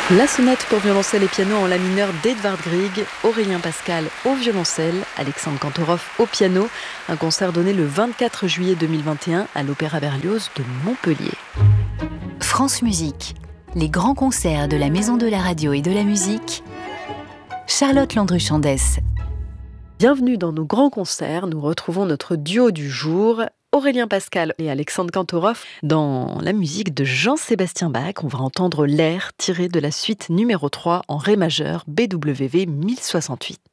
La sonate pour violoncelle et piano en la mineur d'Edvard Grieg, Aurélien Pascal au violoncelle, Alexandre Kantorov au piano. Un concert donné le 24 juillet 2021 à l'Opéra Berlioz de Montpellier. France Musique, les grands concerts de la Maison de la Radio et de la Musique. Charlotte Landru-Chandès. Bienvenue dans nos grands concerts. Nous retrouvons notre duo du jour, Aurélien Pascal et Alexandre Kantorov, dans la musique de Jean-Sébastien Bach. On va entendre l'air tiré de la suite numéro 3 en ré majeur BWV 1068.